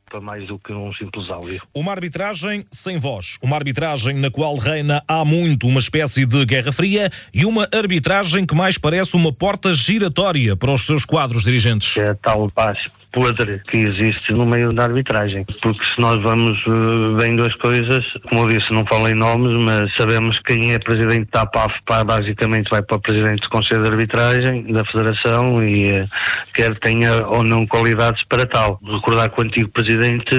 para mais do que um simples áudio. Uma arbitragem sem voz, uma arbitragem na qual reina há muito uma espécie de guerra fria e uma arbitragem que mais parece uma porta giratória para os seus quadros dirigentes. É a tal paz podre que existe no meio da arbitragem, porque se nós vamos vendo as coisas, como eu disse, não falo em nomes, mas sabemos quem é presidente da APAF, basicamente vai para o presidente do Conselho de Arbitragem da Federação e quer tenha ou não qualidades para tal. Recordar que o antigo presidente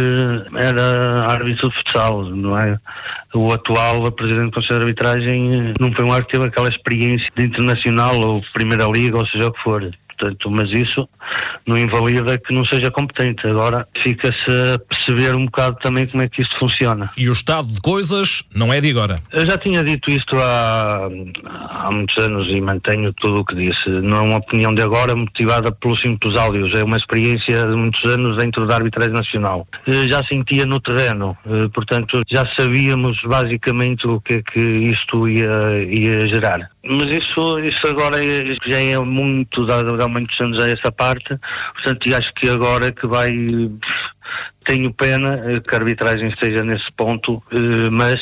era árbitro de futsal, não é? O atual presidente do Conselho de Arbitragem não foi um árbitro que teve aquela experiência de internacional ou Primeira Liga, ou seja o que for. Portanto, mas isso não invalida que não seja competente. Agora fica-se a perceber um bocado também como é que isto funciona. E o estado de coisas não é de agora. Eu já tinha dito isto há muitos anos e mantenho tudo o que disse. Não é uma opinião de agora motivada pelos simples áudios. É uma experiência de muitos anos dentro da arbitragem nacional. Já sentia no terreno. Portanto, já sabíamos basicamente o que é que isto ia gerar. Mas isso agora já é muito, há muitos anos a essa parte, portanto, e acho que agora é que vai, tenho pena que a arbitragem esteja nesse ponto, mas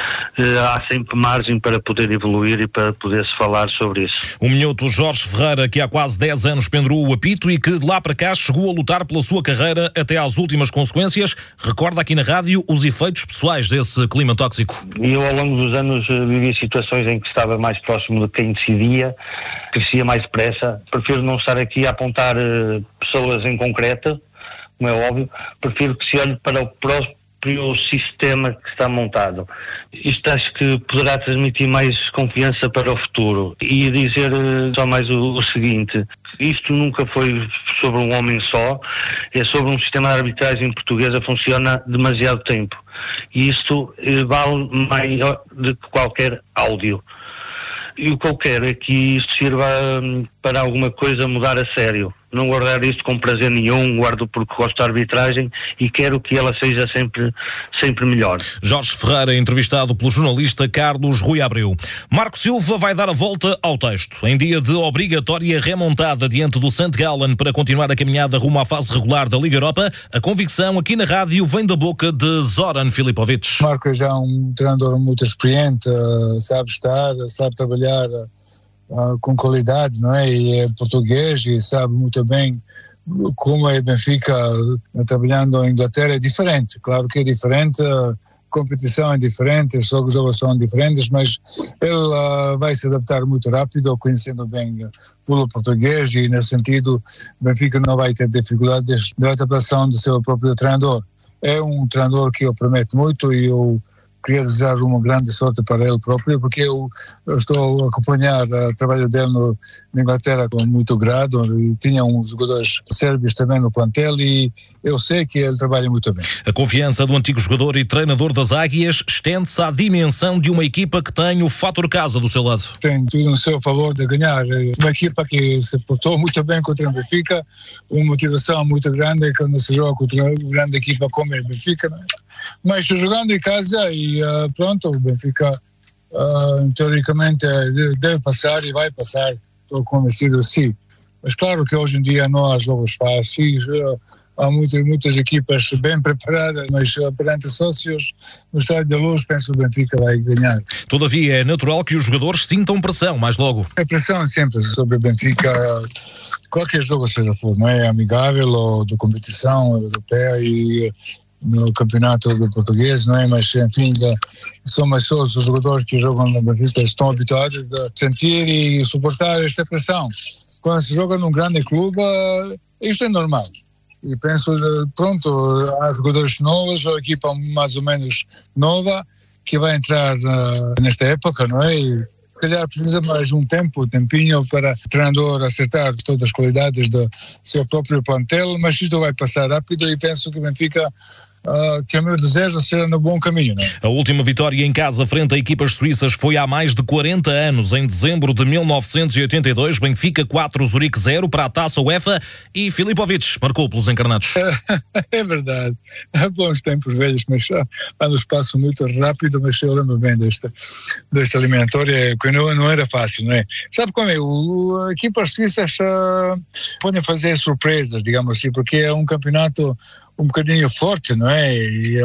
há sempre margem para poder evoluir e para poder-se falar sobre isso. O minhoto Jorge Ferreira, que há quase 10 anos pendurou o apito e que de lá para cá chegou a lutar pela sua carreira até às últimas consequências, recorda aqui na rádio os efeitos pessoais desse clima tóxico. E eu ao longo dos anos vivi situações em que estava mais próximo de quem decidia, crescia mais depressa. Prefiro não estar aqui a apontar pessoas em concreto, como é óbvio, prefiro que se olhe para o próprio sistema que está montado. Isto acho que poderá transmitir mais confiança para o futuro. E dizer só mais o seguinte, isto nunca foi sobre um homem só, é sobre um sistema de arbitragem portuguesa que funciona demasiado tempo. E isto vale maior do que qualquer áudio. E o que eu quero é que isto sirva para alguma coisa mudar a sério. Não guardar isto com prazer nenhum, guardo porque gosto da arbitragem e quero que ela seja sempre melhor. Jorge Ferreira, entrevistado pelo jornalista Carlos Rui Abreu. Marco Silva vai dar a volta ao texto. Em dia de obrigatória remontada diante do St. Gallen para continuar a caminhada rumo à fase regular da Liga Europa, a convicção aqui na rádio vem da boca de Zoran Filipovic. Marco é já um treinador muito experiente, sabe estar, sabe trabalhar com qualidade, não é? E é português e sabe muito bem como é Benfica trabalhando em Inglaterra. É diferente, claro que é diferente, a competição é diferente, os jogos são diferentes, mas ele vai se adaptar muito rápido, conhecendo bem o futebol português e nesse sentido Benfica não vai ter dificuldades de adaptação do seu próprio treinador. É um treinador que eu prometo muito e eu queria desejar uma grande sorte para ele próprio, porque eu estou a acompanhar o trabalho dele na Inglaterra com muito grado, e tinha uns jogadores sérvios também no plantel e eu sei que ele trabalha muito bem. A confiança do antigo jogador e treinador das Águias estende-se à dimensão de uma equipa que tem o fator casa do seu lado. Tem tudo no seu favor de ganhar. Uma equipa que se portou muito bem contra o Benfica, uma motivação muito grande quando se joga contra uma grande equipa como é o Benfica, não é? Mas estou jogando em casa e pronto, o Benfica teoricamente deve passar e vai passar, estou convencido sim. Mas claro que hoje em dia não há jogos fáceis, há muitas equipas bem preparadas, mas perante sócios no Estádio da Luz penso que o Benfica vai ganhar. Todavia é natural que os jogadores sintam pressão mais logo. A pressão é sempre sobre o Benfica, qualquer jogo seja for, não é amigável ou de competição europeia e no campeonato do português, não é? Mas, enfim, são mais só os jogadores que jogam no Benfica estão habituados a sentir e suportar esta pressão. Quando se joga num grande clube, isto é normal. E penso, pronto, há jogadores novos, a equipa mais ou menos nova, que vai entrar nesta época, não é? E, se calhar precisa mais um tempinho para o treinador acertar todas as qualidades do seu próprio plantel, mas isto vai passar rápido e penso que o Benfica, que é o meu desejo, será no bom caminho, não é? A última vitória em casa frente a equipas suíças foi há mais de 40 anos, em dezembro de 1982, Benfica 4, Zurique 0 para a Taça UEFA e Filipovic marcou pelos encarnados. É verdade, há bons tempos velhos, mas há no espaço muito rápido, mas eu lembro bem desta eliminatória, que não era fácil, não é? Sabe como é? Equipas suíças podem fazer surpresas, digamos assim, porque é um campeonato um bocadinho forte, não é? E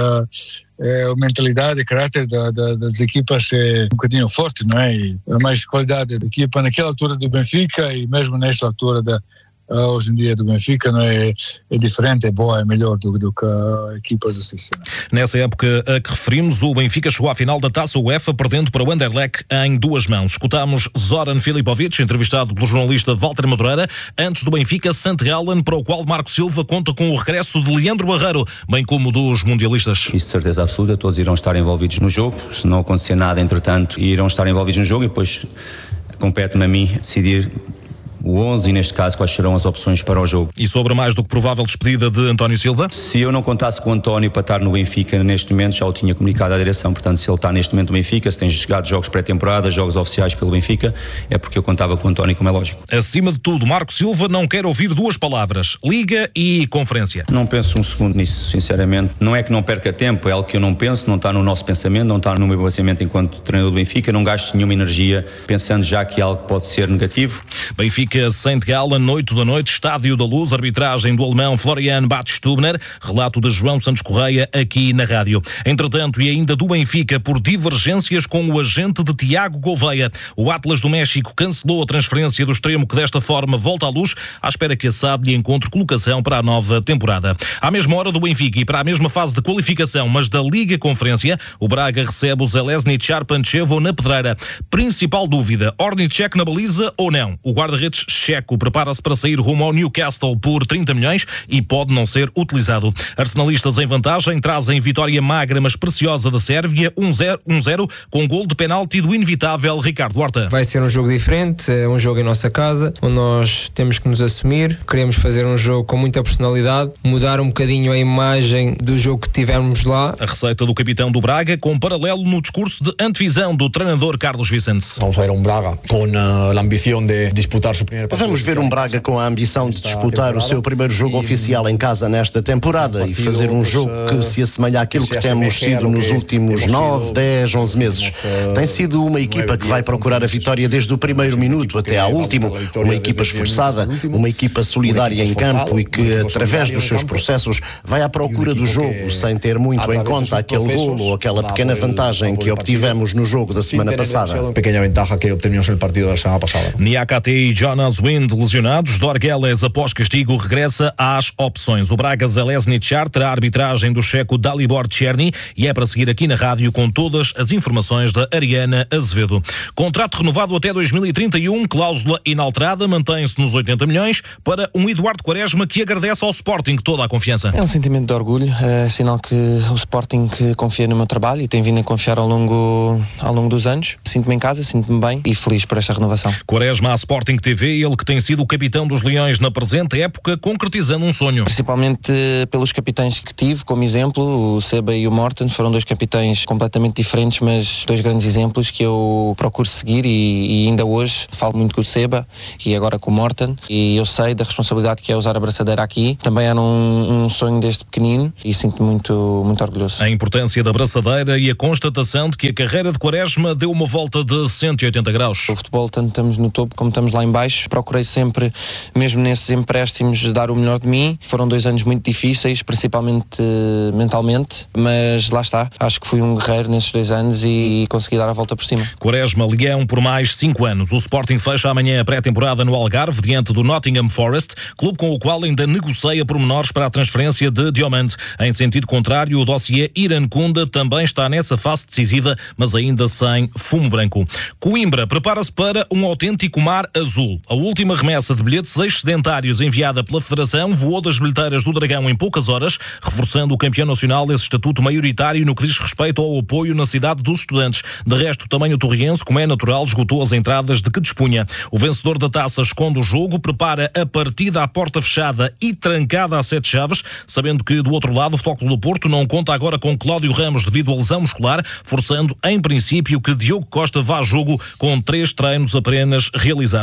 a mentalidade e caráter das equipas é um bocadinho forte, não é? E a mais qualidade da equipa naquela altura do Benfica e mesmo nesta altura hoje em dia do Benfica, não é diferente, é boa, é melhor do que a equipa do Cícero. Nessa época a que referimos, o Benfica chegou à final da Taça UEFA, perdendo para o Anderlecht em 2 mãos. Escutámos Zoran Filipovic, entrevistado pelo jornalista Walter Madureira, antes do Benfica St. Gallen, para o qual Marco Silva conta com o regresso de Leandro Barreiro, bem como dos mundialistas. Isso de certeza absoluta, todos irão estar envolvidos no jogo, se não acontecer nada entretanto, irão estar envolvidos no jogo e depois compete-me a mim decidir o 11 e neste caso quais serão as opções para o jogo. E sobre a mais do que provável despedida de António Silva? Se eu não contasse com o António para estar no Benfica neste momento, já o tinha comunicado à direção, portanto se ele está neste momento no Benfica, se tem jogado jogos pré-temporada, jogos oficiais pelo Benfica, é porque eu contava com o António, como é lógico. Acima de tudo, Marco Silva não quer ouvir 2 palavras, liga e conferência. Não penso um segundo nisso, sinceramente. Não é que não perca tempo, é algo que eu não penso, não está no nosso pensamento, não está no meu pensamento enquanto treinador do Benfica, não gasto nenhuma energia pensando já que é algo que pode ser negativo. Benfica St. Gallen, 8 da noite, Estádio da Luz, arbitragem do alemão Florian Bach-Stubner, relato de João Santos Correia aqui na rádio. Entretanto, e ainda do Benfica, por divergências com o agente de Tiago Gouveia, o Atlas do México cancelou a transferência do extremo que desta forma volta à Luz, à espera que a SAD lhe encontre colocação para a nova temporada. À mesma hora do Benfica e para a mesma fase de qualificação, mas da Liga Conferência, o Braga recebe o Železný Charpančevo na pedreira. Principal dúvida, Ornicek na baliza ou não? O guarda-redes checo prepara-se para sair rumo ao Newcastle por 30 milhões e pode não ser utilizado. Arsenalistas em vantagem trazem vitória magra mas preciosa da Sérvia, 1-0 com gol de penalti do inevitável Ricardo Horta. Vai ser um jogo diferente, é um jogo em nossa casa, onde nós temos que nos assumir, queremos fazer um jogo com muita personalidade, mudar um bocadinho a imagem do jogo que tivemos lá. A receita do capitão do Braga com paralelo no discurso de antevisão do treinador Carlos Vicente. Vamos ver um Braga com a ambição de disputar seu primeiro partido. Vamos ver um Braga com a ambição de disputar o seu primeiro jogo oficial em casa nesta temporada e fazer um jogo que se assemelha àquilo que temos sido nos últimos 9, 10, 11 meses. Tem sido uma equipa que vai procurar a vitória desde o primeiro minuto até ao último, uma equipa esforçada, uma equipa solidária em campo e que, através dos seus processos, vai à procura do jogo sem ter muito em conta aquele golo ou aquela pequena vantagem que obtivemos no jogo da semana passada. Pequena vantagem que obtivemos no partido da semana passada. Niakate e Jonas Wind lesionados, Dorgeles após castigo regressa às opções. O Braga Železný Char terá a arbitragem do checo Dalibor Černý e é para seguir aqui na rádio com todas as informações da Ariana Azevedo. Contrato renovado até 2031, cláusula inalterada, mantém-se nos 80 milhões para um Eduardo Quaresma que agradece ao Sporting toda a confiança. É um sentimento de orgulho, é sinal que o Sporting confia no meu trabalho e tem vindo a confiar ao longo dos anos. Sinto-me em casa, sinto-me bem e feliz por esta renovação. Quaresma à Sporting TV, ele que tem sido o capitão dos Leões na presente época, concretizando um sonho. Principalmente pelos capitães que tive como exemplo, o Seba e o Morten, foram 2 capitães completamente diferentes, mas 2 grandes exemplos que eu procuro seguir e ainda hoje falo muito com o Seba e agora com o Morten e eu sei da responsabilidade que é usar a braçadeira aqui. Também era um sonho desde pequenino e sinto-me muito orgulhoso. A importância da braçadeira e a constatação de que a carreira de Quaresma deu uma volta de 180 graus. O futebol, tanto estamos no topo como estamos lá em baixo, procurei sempre, mesmo nesses empréstimos, dar o melhor de mim. Foram 2 anos muito difíceis, principalmente mentalmente, mas lá está. Acho que fui um guerreiro nesses 2 anos e consegui dar a volta por cima. Quaresma, Leão por mais 5 anos. O Sporting fecha amanhã a pré-temporada no Algarve, diante do Nottingham Forest, clube com o qual ainda negocia pormenores para a transferência de Diomande. Em sentido contrário, o dossiê Irankunda também está nessa fase decisiva, mas ainda sem fumo branco. Coimbra prepara-se para um autêntico mar azul. A última remessa de bilhetes excedentários enviada pela Federação voou das bilheteiras do Dragão em poucas horas, reforçando o campeão nacional esse estatuto maioritário no que diz respeito ao apoio na cidade dos estudantes. De resto, também o torriense, como é natural, esgotou as entradas de que dispunha. O vencedor da taça esconde o jogo, prepara a partida à porta fechada e trancada a 7 chaves, sabendo que do outro lado o Futebol do Porto não conta agora com Cláudio Ramos devido à lesão muscular, forçando em princípio que Diogo Costa vá a jogo com 3 treinos apenas realizados. A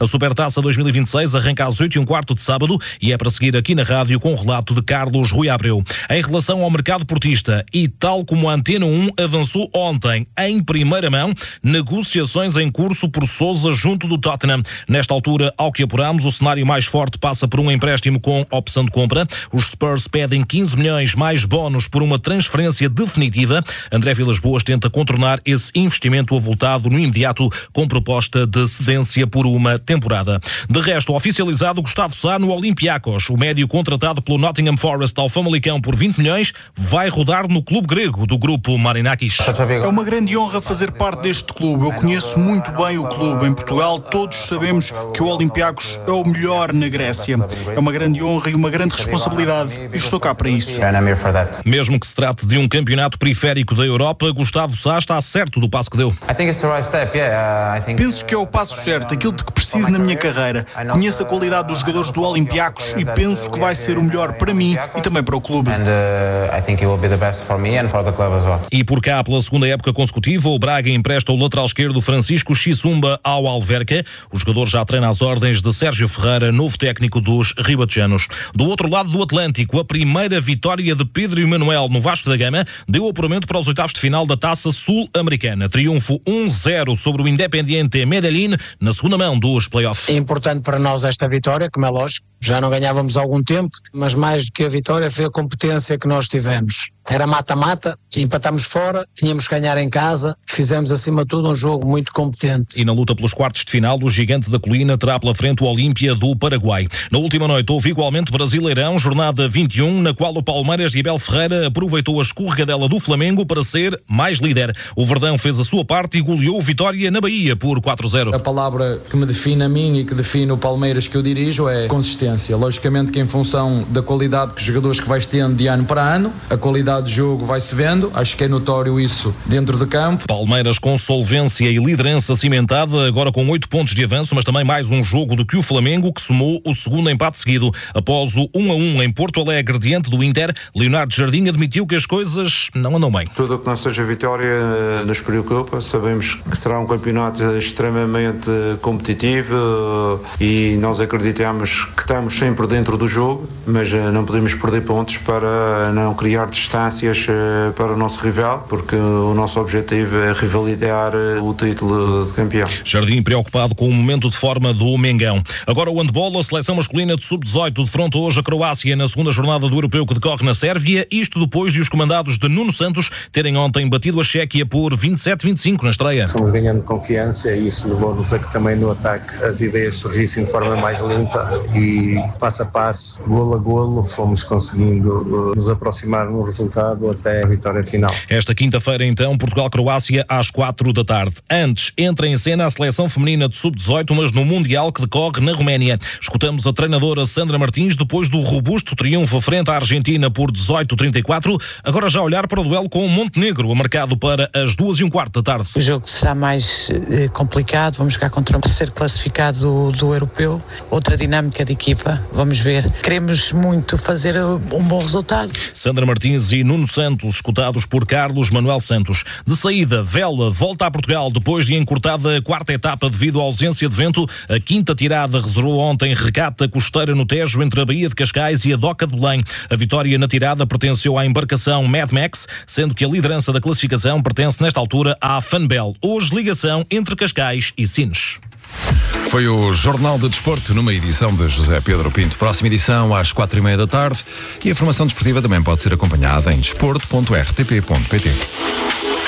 Supertaça 2026 arranca às 8h15 de sábado e é para seguir aqui na rádio com o relato de Carlos Rui Abreu. Em relação ao mercado portista, e tal como a Antena 1 avançou ontem em primeira mão, negociações em curso por Sousa junto do Tottenham. Nesta altura, ao que apuramos, o cenário mais forte passa por um empréstimo com opção de compra. Os Spurs pedem 15 milhões mais bónus por uma transferência definitiva. André Vilas-Boas tenta contornar esse investimento avultado no imediato com proposta de cedência por uma temporada. De resto, oficializado Gustavo Sá no Olympiacos. O médio contratado pelo Nottingham Forest ao Famalicão por 20 milhões vai rodar no clube grego do grupo Marinakis. É uma grande honra fazer parte deste clube. Eu conheço muito bem o clube. Em Portugal todos sabemos que o Olympiacos é o melhor na Grécia. É uma grande honra e uma grande responsabilidade. E estou cá para isso. Mesmo que se trate de um campeonato periférico da Europa, Gustavo Sá está certo do passo que deu. Penso que é o passo certo, aquilo de que preciso na minha carreira. Conheço a qualidade dos jogadores do Olympiacos e penso que vai ser o melhor para mim e também para o clube. E por cá, pela segunda época consecutiva, o Braga empresta o lateral esquerdo Francisco Xisumba ao Alverca. O jogador já treina às ordens de Sérgio Ferreira, novo técnico dos ribatejanos. Do outro lado do Atlântico, a primeira vitória de Pedro Emanuel no Vasco da Gama deu apuramento para os oitavos de final da Taça Sul-Americana. Triunfo 1-0 sobre o Independiente Medellín na segunda mão dos playoffs. É importante para nós esta vitória, como é lógico. Já não ganhávamos há algum tempo, mas mais do que a vitória foi a competência que nós tivemos. Era mata-mata, empatámos fora, tínhamos que ganhar em casa, fizemos acima de tudo um jogo muito competente. E na luta pelos quartos de final, o Gigante da Colina terá pela frente o Olímpia do Paraguai. Na última noite houve igualmente Brasileirão, jornada 21, na qual o Palmeiras de Abel Ferreira aproveitou a escorregadela do Flamengo para ser mais líder. O Verdão fez a sua parte e goleou o Vitória na Bahia por 4-0. A palavra que me define a mim e que define o Palmeiras que eu dirijo é consistência. Logicamente que em função da qualidade que os jogadores que vais tendo de ano para ano, a qualidade de jogo vai-se vendo, acho que é notório isso dentro de campo. Palmeiras com solvência e liderança cimentada, agora com 8 pontos de avanço, mas também mais um jogo do que o Flamengo, que somou o segundo empate seguido. Após o 1-1 em Porto Alegre diante do Inter, Leonardo Jardim admitiu que as coisas não andam bem. Tudo o que não seja vitória nos preocupa, sabemos que será um campeonato extremamente competitivo e nós acreditamos que estamos sempre dentro do jogo, mas não podemos perder pontos para não criar distâncias para o nosso rival, porque o nosso objetivo é rivalidar o título de campeão. Jardim preocupado com o momento de forma do Mengão. Agora o handball, a seleção masculina de sub-18 defronta hoje a Croácia na segunda jornada do europeu que decorre na Sérvia, isto depois de os comandados de Nuno Santos terem ontem batido a Chequia por 27-25 na estreia. Fomos ganhando confiança e isso levou-nos a que também no ataque as ideias surgissem de forma mais limpa e passo a passo, golo a golo, fomos conseguindo nos aproximar no resultado até a vitória final. Esta quinta-feira, então, Portugal-Croácia às 4 da tarde. Antes, entra em cena a seleção feminina de sub-18, mas no Mundial que decorre na Roménia. Escutamos a treinadora Sandra Martins depois do robusto triunfo frente à Argentina por 18-34, agora já olhar para o duelo com o Montenegro, marcado para as 2h15 da tarde. O jogo será mais complicado, vamos jogar contra um terceiro classificado do europeu, outra dinâmica de equipa. Vamos ver. Queremos muito fazer um bom resultado. Sandra Martins e Nuno Santos, escutados por Carlos Manuel Santos. De saída, Vela volta a Portugal depois de encurtada a quarta etapa devido à ausência de vento. A quinta tirada reservou ontem regata costeira no Tejo entre a Baía de Cascais e a Doca de Belém. A vitória na tirada pertenceu à embarcação Mad Max, sendo que a liderança da classificação pertence nesta altura à Fanbel. Hoje ligação entre Cascais e Sines. Foi o Jornal de Desporto numa edição de José Pedro Pinto. Próxima edição às 4h30 da tarde e a informação desportiva também pode ser acompanhada em desporto.rtp.pt.